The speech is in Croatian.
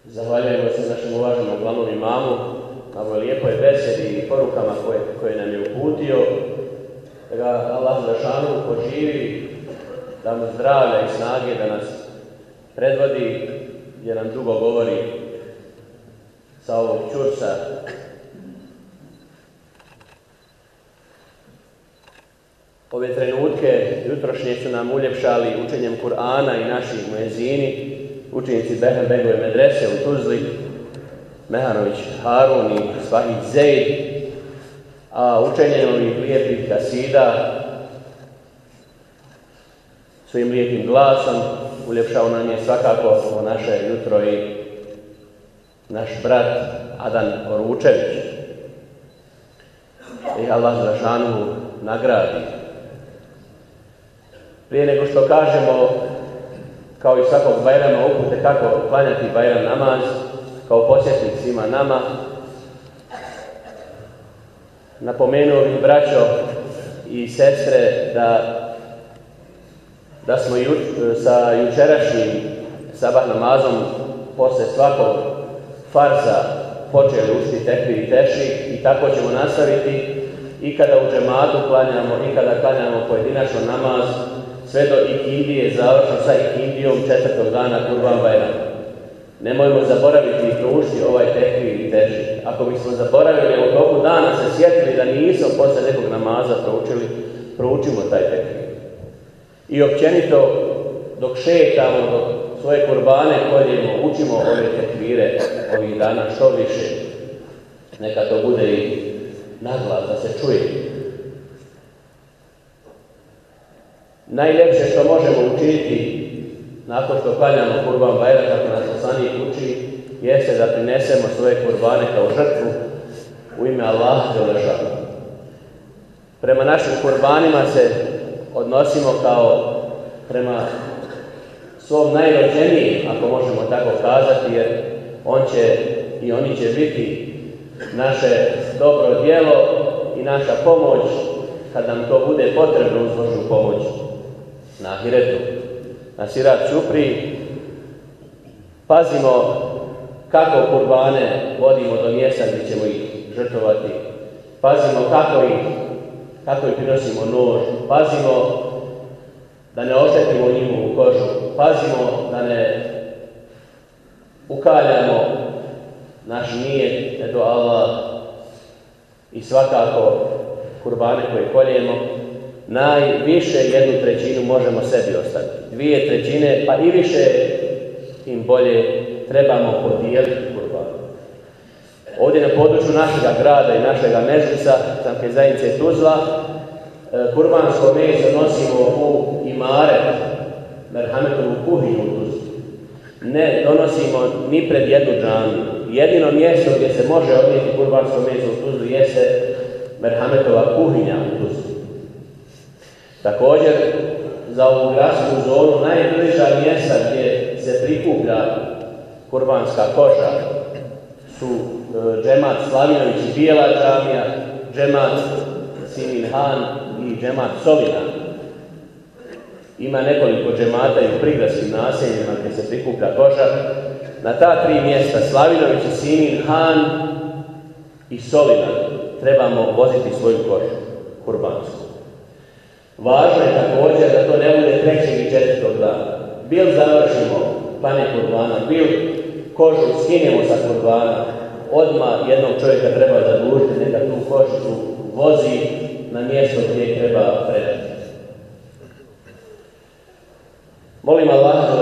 Zahvaljujemo se našem uvaženom glavnom imamu na ovoj lijepoj besedi i porukama koje nam je uputio, da ga Allah dželešanu poživi, da mu zdravlja i snage, da nas predvodi, gdje nam dugo govori sa ovog čursa. Ove trenutke jutrošnje su nam uljepšali učenjem Kur'ana i naši muezini, učenici Begove medrese u Tuzli, Mehanović Harun i Svahid Zeid, a učenjem ovih lijepih kasida svojim lijepim glasom uljepšao nam je svakako ovo naše jutro i naš brat Adan Oručević. I Allah dželešanu nagradi. Prije nego što kažemo, kao i svakog Bajrama, upute kako klanjati Bajram namaz, kao podsjetnik svima nama, napomenuo bih, braćo i sestre, da smo sa jučerašnjim sabah namazom posle svakog farza počeli učiti tekbir i tešrik i tako ćemo nastaviti i kada u džematu klanjamo i kada klanjamo pojedinačno namaz, sve do ikindije, završno sa ikindijom 4. dana Kurban Bajrama. Nemojmo zaboraviti i proučiti ovaj tekbir i tešrik. Ako bismo zaboravili, u toku dana se sjetili da nismo posle nekog namaza proučimo taj tekbir. I općenito, dok šetamo, dok svoje kurbane koljemo, učimo ove tekbire ovih dana što više. Neka to bude i naglas, da se čuje. Najljepše što možemo učiniti nakon što klanjamo Kurban Bajram, kako nas poslanik uči, jeste da prinesemo svoje kurbane kao žrtvu u ime Allaha dželešanu. Prema našim kurbanima se odnosimo kao prema svom najrođenijem, ako možemo tako kazati, jer oni će biti naše dobro djelo i naša pomoć kad nam to bude potrebno uz Božju pomoć na ahiretu, na sirat čupri. Pazimo kako kurbane vodimo do mjesta gdje ćemo ih žrtvovati. Pazimo kako ih prinosimo nož. Pazimo da ne oštetimo njihovu kožu. Pazimo da ne ukaljamo naš nijet, eto Allah, i svakako kurbane koje koljemo, najviše 1/3 možemo sebi ostaviti. 2/3, pa i više, tim bolje, trebamo podijeliti kurbane. Ovdje na području našega grada i našega mezlisa, Islamske zajednice Tuzla, kurbansko meso nosimo u imaret, merhametovu kuhinju u Tuzli. Ne donosimo ni pred jednu džamiju. Jedino mjesto gdje se može odnijeti kurbansko meso u Tuzli jeste merhametova kuhinja u Tuzli. Također, za ovu gradsku zonu najbliža mjesta gdje se prikuplja kurbanska koža su džemat Slavinović i Bijela džamija, džemat Simin Han i džemat Solina. Ima nekoliko džemata i u prigradskim naseljima gdje se prikuplja koža. Na ta 3 mjesta, Slavinović i Simin Han i Solina, trebamo voziti svoju kožu, kurbansku. Važno je također da to ne bude 3. i 4. dana. Bil završimo klanje kurbana, bil kožu skinemo sa kurbana, odmah jednog čovjeka treba zadužiti, neka tu kožicu vozi na mjesto gdje treba predati. Molim Allah